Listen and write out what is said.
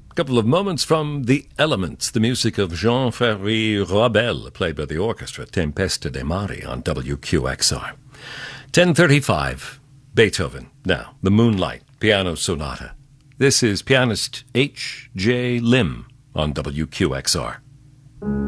A couple of moments from The Elements, the music of Jean-Ferry Rabel, played by the orchestra, Tempesta de Mare on WQXR. 10:35, Beethoven. Now, the Moonlight Piano Sonata. This is pianist H.J. Lim on WQXR.